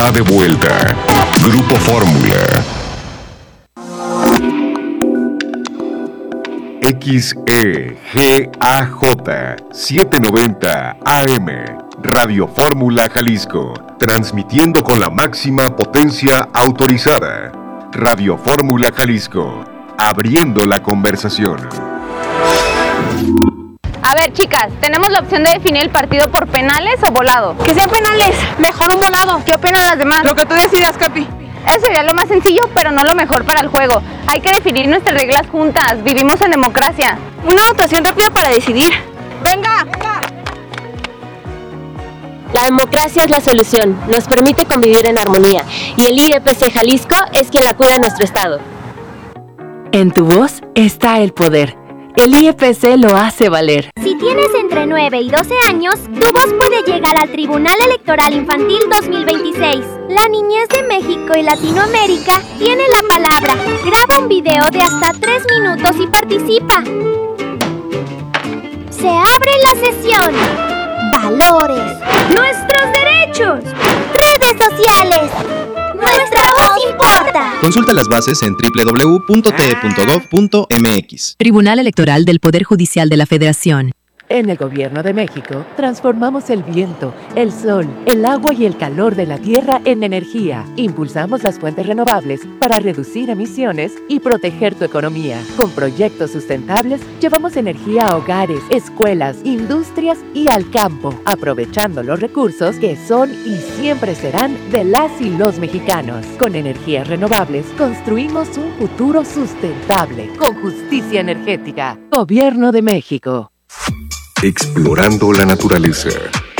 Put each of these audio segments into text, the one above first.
está de vuelta. Grupo Fórmula. XEGAJ 790 AM. Radio Fórmula Jalisco. Transmitiendo con la máxima potencia autorizada. Radio Fórmula Jalisco. Abriendo la conversación. A ver, chicas, tenemos la opción de definir el partido por penales o volado. Que sean penales, mejor un volado. ¿Qué opinan las demás? Lo que tú decidas, Capi. Eso sería lo más sencillo, pero no lo mejor para el juego. Hay que definir nuestras reglas juntas. Vivimos en democracia. Una votación rápida para decidir. ¡Venga! La democracia es la solución. Nos permite convivir en armonía. Y el IEPC Jalisco es quien la cuida en nuestro estado. En tu voz está el poder. El IEPC lo hace valer. Si tienes entre 9 y 12 años, tu voz puede llegar al Tribunal Electoral Infantil 2026. La niñez de México y Latinoamérica tiene la palabra. Graba un video de hasta 3 minutos y participa. Se abre la sesión. Valores. Nuestros derechos. Redes sociales. ¡Nuestra voz importa! Consulta las bases en www.te.gov.mx. Tribunal Electoral del Poder Judicial de la Federación. En el Gobierno de México, transformamos el viento, el sol, el agua y el calor de la tierra en energía. Impulsamos las fuentes renovables para reducir emisiones y proteger tu economía. Con proyectos sustentables, llevamos energía a hogares, escuelas, industrias y al campo, aprovechando los recursos que son y siempre serán de las y los mexicanos. Con energías renovables, construimos un futuro sustentable, con justicia energética. Gobierno de México. Explorando la naturaleza.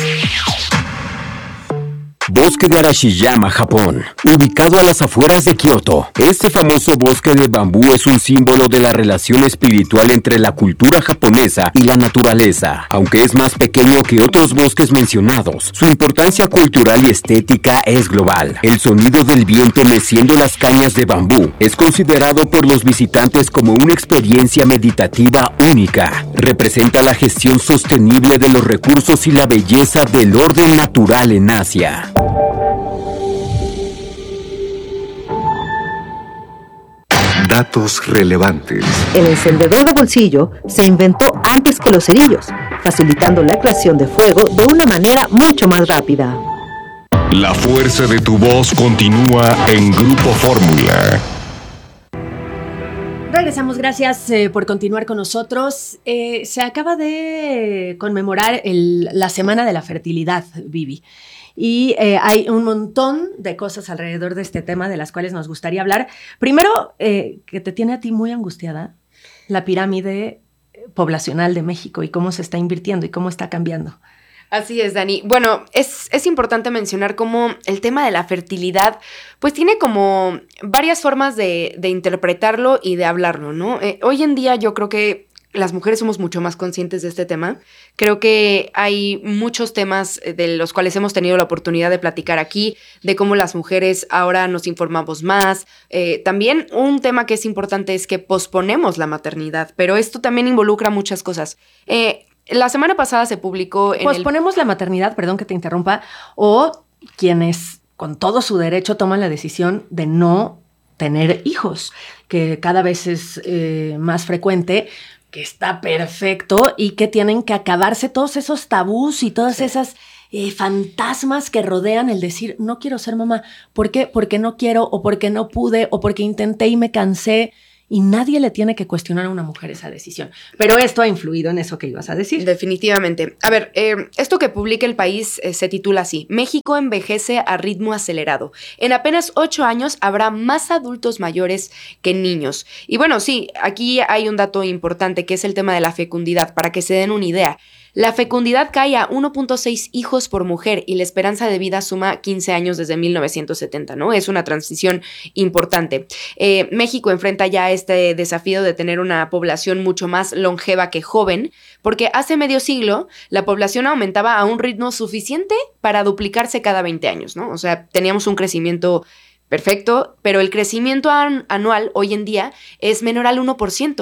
Bosque de Arashiyama, Japón, ubicado a las afueras de Kioto. Este famoso bosque de bambú es un símbolo de la relación espiritual entre la cultura japonesa y la naturaleza. Aunque es más pequeño que otros bosques mencionados, su importancia cultural y estética es global. El sonido del viento meciendo las cañas de bambú es considerado por los visitantes como una experiencia meditativa única. Representa la gestión sostenible de los recursos y la belleza del orden natural en Asia. Datos relevantes. El encendedor de bolsillo se inventó antes que los cerillos, facilitando la creación de fuego de una manera mucho más rápida. La fuerza de tu voz continúa en Grupo Fórmula. Regresamos, gracias por continuar con nosotros. Se acaba de conmemorar la Semana de la Fertilidad, Vivi. Y hay un montón de cosas alrededor de este tema de las cuales nos gustaría hablar. Primero, que te tiene a ti muy angustiada, la pirámide poblacional de México y cómo se está invirtiendo y cómo está cambiando. Así es, Dani. Bueno, es importante mencionar cómo el tema de la fertilidad, pues tiene como varias formas de interpretarlo y de hablarlo, ¿no? Hoy en día yo creo que las mujeres somos mucho más conscientes de este tema. Creo que hay muchos temas de los cuales hemos tenido la oportunidad de platicar aquí, de cómo las mujeres ahora nos informamos más. También un tema que es importante es que posponemos la maternidad, pero esto también involucra muchas cosas. La semana pasada se publicó Posponemos la maternidad, perdón que te interrumpa, o quienes con todo su derecho toman la decisión de no tener hijos, que cada vez es más frecuente, que está perfecto y que tienen que acabarse todos esos tabús y todas esas fantasmas que rodean el decir, no quiero ser mamá. ¿Por qué? Porque no quiero, o porque no pude, o porque intenté y me cansé. Y nadie le tiene que cuestionar a una mujer esa decisión. Pero esto ha influido en eso que ibas a decir. Definitivamente. A ver, esto que publica El País se titula así: México envejece a ritmo acelerado. En apenas 8 años habrá más adultos mayores que niños. Y bueno, sí, aquí hay un dato importante que es el tema de la fecundidad, para que se den una idea. La fecundidad cae a 1.6 hijos por mujer y la esperanza de vida suma 15 años desde 1970, ¿no? Es una transición importante. México enfrenta ya este desafío de tener una población mucho más longeva que joven, porque hace medio siglo la población aumentaba a un ritmo suficiente para duplicarse cada 20 años, ¿no? O sea, teníamos un crecimiento perfecto, pero el crecimiento anual hoy en día es menor al 1%.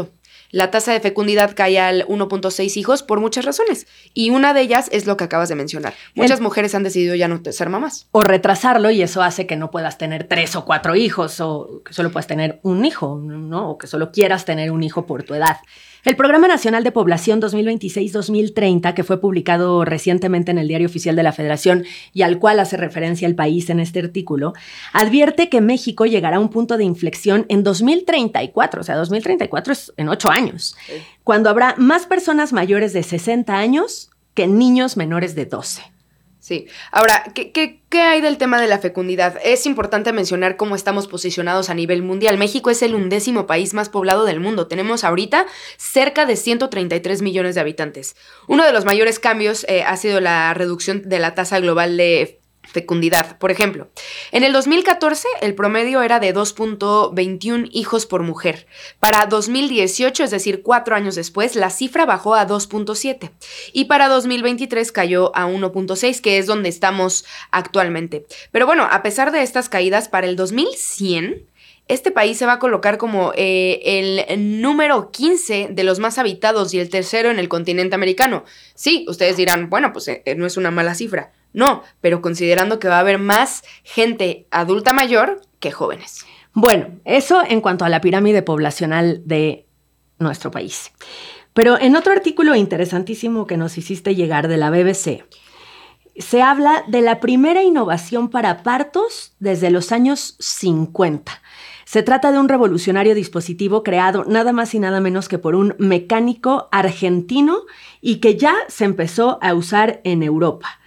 La tasa de fecundidad cae al 1.6 hijos por muchas razones. Y una de ellas es lo que acabas de mencionar. Muchas mujeres han decidido ya no ser mamás. O retrasarlo, y eso hace que no puedas tener 3 o 4 hijos, o que solo puedas tener un hijo, ¿no? O que solo quieras tener un hijo por tu edad. El Programa Nacional de Población 2026-2030, que fue publicado recientemente en el Diario Oficial de la Federación y al cual hace referencia el país en este artículo, advierte que México llegará a un punto de inflexión en 2034, o sea, 2034 es en 8 años, cuando habrá más personas mayores de 60 años que niños menores de 12. Sí. Ahora, ¿qué hay del tema de la fecundidad? Es importante mencionar cómo estamos posicionados a nivel mundial. México es el 11º país más poblado del mundo. Tenemos ahorita cerca de 133 millones de habitantes. Uno de los mayores cambios ha sido la reducción de la tasa global de fecundidad. Por ejemplo, en el 2014 el promedio era de 2.21 hijos por mujer. Para 2018, es decir, 4 años después, la cifra bajó a 2.7 y para 2023 cayó a 1.6, que es donde estamos actualmente. Pero bueno, a pesar de estas caídas, para el 2100 este país se va a colocar como el número 15 de los más habitados y el tercero en el continente americano. Sí, ustedes dirán, bueno, pues no es una mala cifra. No, pero considerando que va a haber más gente adulta mayor que jóvenes. Bueno, eso en cuanto a la pirámide poblacional de nuestro país. Pero en otro artículo interesantísimo que nos hiciste llegar de la BBC, se habla de la primera innovación para partos desde los años 50. Se trata de un revolucionario dispositivo creado nada más y nada menos que por un mecánico argentino y que ya se empezó a usar en Europa.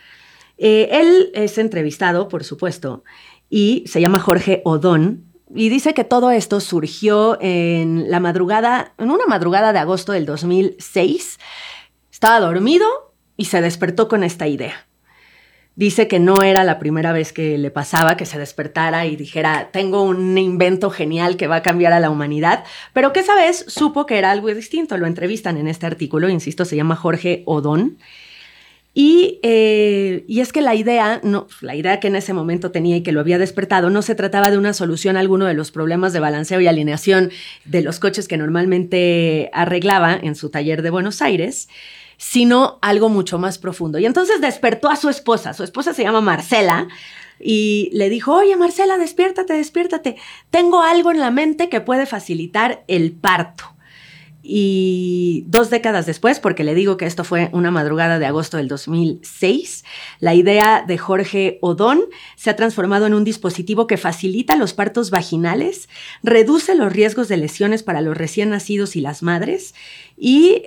Él es entrevistado, por supuesto, y se llama Jorge Odón, y dice que todo esto surgió en una madrugada de agosto del 2006. Estaba dormido y se despertó con esta idea. Dice que no era la primera vez que le pasaba que se despertara y dijera, tengo un invento genial que va a cambiar a la humanidad, pero que esa vez supo que era algo distinto. Lo entrevistan en este artículo, insisto, se llama Jorge Odón. Y es que la idea que en ese momento tenía y que lo había despertado, no se trataba de una solución a alguno de los problemas de balanceo y alineación de los coches que normalmente arreglaba en su taller de Buenos Aires, sino algo mucho más profundo. Y entonces despertó a su esposa se llama Marcela, y le dijo, oye Marcela, despiértate, tengo algo en la mente que puede facilitar el parto. Y 2 décadas después, porque le digo que esto fue una madrugada de agosto del 2006, la idea de Jorge Odón se ha transformado en un dispositivo que facilita los partos vaginales, reduce los riesgos de lesiones para los recién nacidos y las madres, y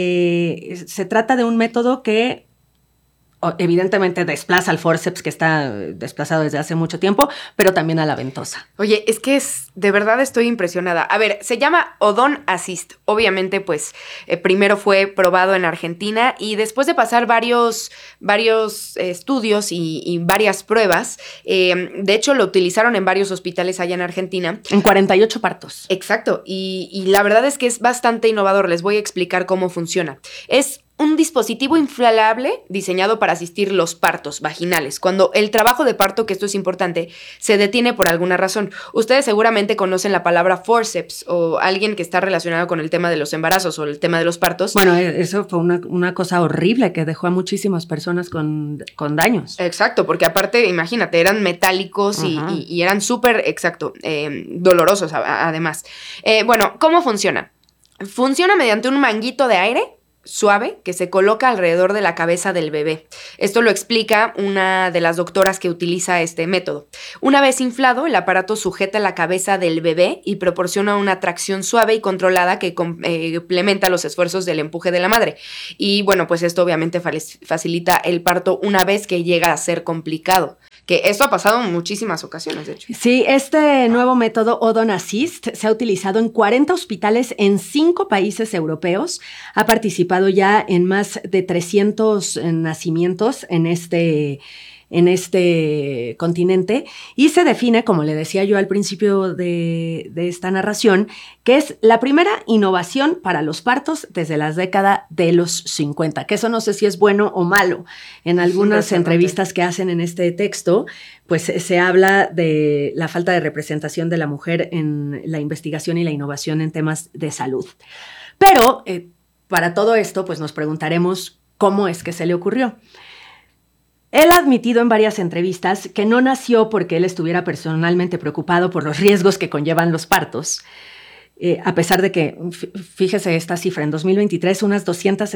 se trata de un método que evidentemente desplaza al forceps, que está desplazado desde hace mucho tiempo, pero también a la ventosa. Oye, es que de verdad estoy impresionada. A ver, se llama Odón Assist. Obviamente, pues, primero fue probado en Argentina y después de pasar varios estudios y varias pruebas, de hecho, lo utilizaron en varios hospitales allá en Argentina. En 48 partos. Exacto. Y la verdad es que es bastante innovador. Les voy a explicar cómo funciona. Es un dispositivo inflable diseñado para asistir los partos vaginales. Cuando el trabajo de parto, que esto es importante, se detiene por alguna razón. Ustedes seguramente conocen la palabra forceps o alguien que está relacionado con el tema de los embarazos o el tema de los partos. Bueno, eso fue una cosa horrible que dejó a muchísimas personas con daños. Exacto, porque aparte, imagínate, eran metálicos y eran súper, dolorosos además. Bueno, ¿cómo funciona? Funciona mediante un manguito de aire suave que se coloca alrededor de la cabeza del bebé. Esto lo explica una de las doctoras que utiliza este método. Una vez inflado, el aparato sujeta la cabeza del bebé y proporciona una tracción suave y controlada que complementa los esfuerzos del empuje de la madre. Y bueno, pues esto obviamente facilita el parto una vez que llega a ser complicado. Que esto ha pasado en muchísimas ocasiones, de hecho. Sí, este nuevo método Odón Assist se ha utilizado en 40 hospitales en 5 países europeos. Ha participado ya en más de 300 nacimientos en este continente y se define, como le decía yo al principio de esta narración, que es la primera innovación para los partos desde la década de los 50, que eso no sé si es bueno o malo. En algunas entrevistas que hacen en este texto, pues se habla de la falta de representación de la mujer en la investigación y la innovación en temas de salud. Pero para todo esto, pues nos preguntaremos cómo es que se le ocurrió. Él ha admitido en varias entrevistas que no nació porque él estuviera personalmente preocupado por los riesgos que conllevan los partos, a pesar de que, fíjese esta cifra, en 2023 unas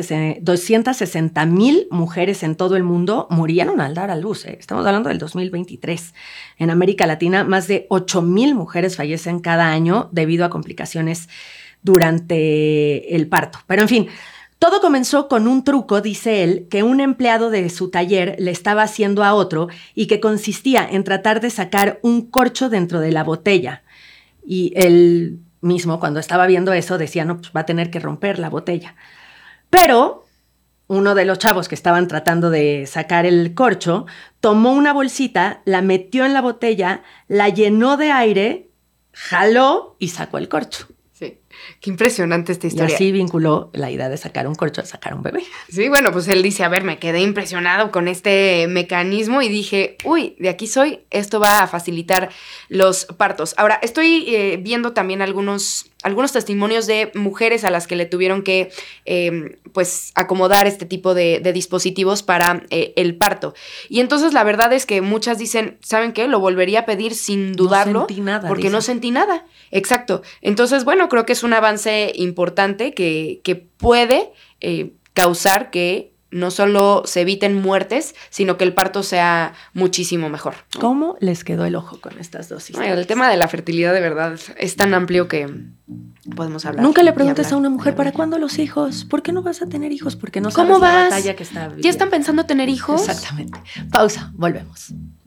260,000 mujeres en todo el mundo murieron al dar a luz. Estamos hablando del 2023. En América Latina, más de 8,000 mujeres fallecen cada año debido a complicaciones durante el parto. Pero en fin, todo comenzó con un truco, dice él, que un empleado de su taller le estaba haciendo a otro y que consistía en tratar de sacar un corcho dentro de la botella. Y él mismo, cuando estaba viendo eso, decía, no, pues va a tener que romper la botella. Pero uno de los chavos que estaban tratando de sacar el corcho tomó una bolsita, la metió en la botella, la llenó de aire, jaló y sacó el corcho. Sí, qué impresionante esta historia. Y así vinculó la idea de sacar un corcho a sacar un bebé. Sí, bueno, pues él dice, a ver, me quedé impresionado con este mecanismo y dije, uy, de aquí soy, esto va a facilitar los partos. Ahora, estoy viendo también algunos testimonios de mujeres a las que le tuvieron que, pues, acomodar este tipo de dispositivos para el parto. Y entonces la verdad es que muchas dicen, ¿saben qué? Lo volvería a pedir sin dudarlo. No sentí nada. Porque dicen. no sentí nada. Exacto. Entonces, bueno, creo que es un avance importante que puede causar que no solo se eviten muertes, sino que el parto sea muchísimo mejor. ¿Cómo les quedó el ojo con estas dos historias? El tema de la fertilidad de verdad es tan amplio que podemos hablar. Nunca le preguntes a una mujer, ¿para cuándo los hijos? ¿Por qué no vas a tener hijos? Porque no sabes ¿Cómo la vas? batalla que está viviendo. ¿Ya están pensando tener hijos? Exactamente. Pausa, volvemos.